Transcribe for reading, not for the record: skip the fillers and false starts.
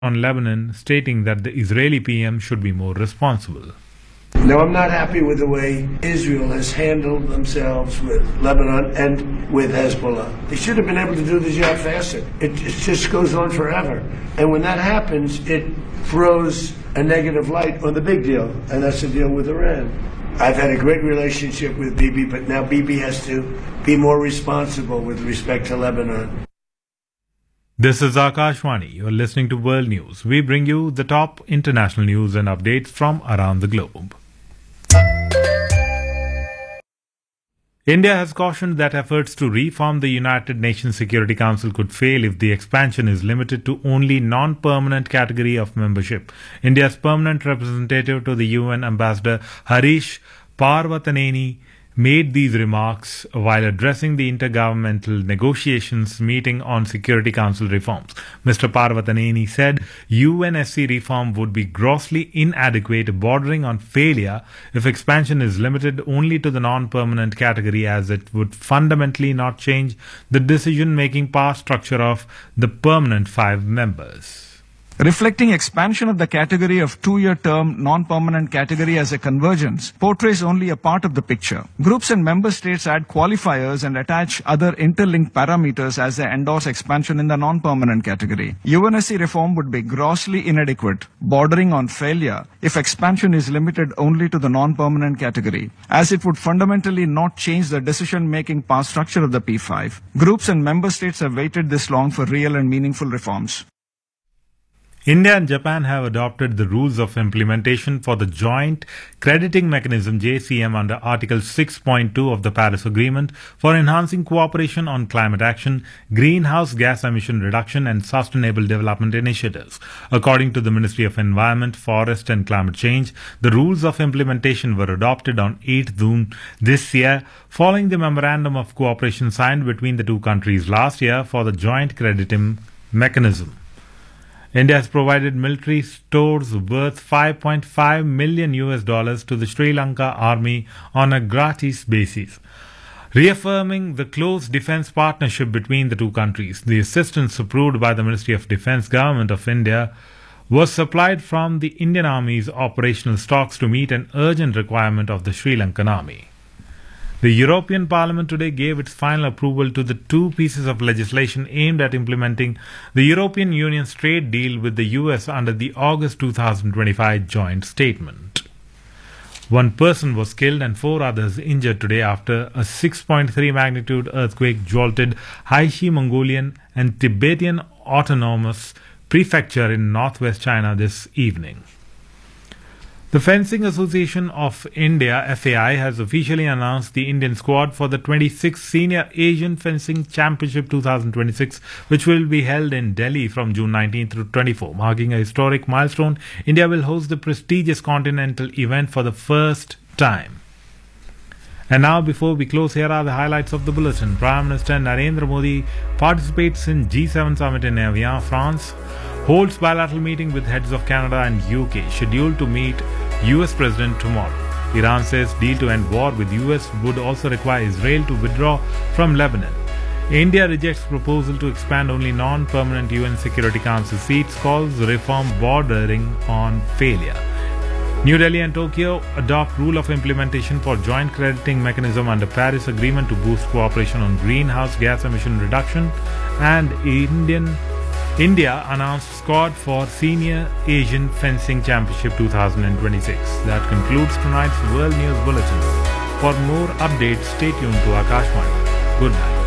on Lebanon, stating that the Israeli PM should be more responsible. Now, I'm not happy with the way Israel has handled themselves with Lebanon and with Hezbollah. They should have been able to do the job faster. It just goes on forever. And when that happens, it throws a negative light on the big deal, and that's the deal with Iran. I've had a great relationship with Bibi, but now Bibi has to be more responsible with respect to Lebanon. This is Akashvani. You are listening to World News. We bring you the top international news and updates from around the globe. India has cautioned that efforts to reform the United Nations Security Council could fail if the expansion is limited to only non-permanent category of membership. India's permanent representative to the UN Ambassador Harish Parvathaneni made these remarks while addressing the Intergovernmental Negotiations meeting on Security Council reforms. Mr. Parvathaneni said UNSC reform would be grossly inadequate, bordering on failure if expansion is limited only to the non-permanent category, as it would fundamentally not change the decision-making power structure of the permanent 5 members. Reflecting expansion of the category of 2-year term non-permanent category as a convergence portrays only a part of the picture. Groups and member states add qualifiers and attach other interlinked parameters as they endorse expansion in the non-permanent category. UNSC reform would be grossly inadequate, bordering on failure if expansion is limited only to the non-permanent category, as it would fundamentally not change the decision-making power structure of the P5. Groups and member states have waited this long for real and meaningful reforms. India and Japan have adopted the rules of implementation for the Joint Crediting Mechanism JCM under Article 6.2 of the Paris Agreement for enhancing cooperation on climate action, greenhouse gas emission reduction and sustainable development initiatives. According to the Ministry of Environment, Forest and Climate Change, the rules of implementation were adopted on 8th June this year, following the memorandum of cooperation signed between the two countries last year for the Joint Crediting Mechanism. India has provided military stores worth $5.5 million to the Sri Lanka army on a gratis basis, reaffirming the close defence partnership between the two countries. The assistance approved by the Ministry of Defence Government of India was supplied from the Indian Army's operational stocks to meet an urgent requirement of the Sri Lankan army. The European Parliament today gave its final approval to the 2 pieces of legislation aimed at implementing the European Union's trade deal with the US under the August 2025 joint statement. 1 person was killed and 4 others injured today after a 6.3 magnitude earthquake jolted Haishi Mongolian and Tibetan Autonomous Prefecture in northwest China this evening. The Fencing Association of India, FAI, has officially announced the Indian squad for the 26th Senior Asian Fencing Championship 2026, which will be held in Delhi from June 19 through 24. Marking a historic milestone, India will host the prestigious continental event for the first time. And now, before we close, here are the highlights of the bulletin. Prime Minister Narendra Modi participates in G7 summit in Evian, France. Holds bilateral meeting with heads of Canada and UK, scheduled to meet US President tomorrow. Iran says deal to end war with US would also require Israel to withdraw from Lebanon. India rejects proposal to expand only non-permanent UN Security Council seats, calls reform bordering on failure. New Delhi and Tokyo adopt rule of implementation for joint crediting mechanism under Paris Agreement to boost cooperation on greenhouse gas emission reduction, and India announced squad for Senior Asian Fencing Championship 2026. That concludes tonight's World News Bulletin. For more updates, stay tuned to Akashvani. Good night.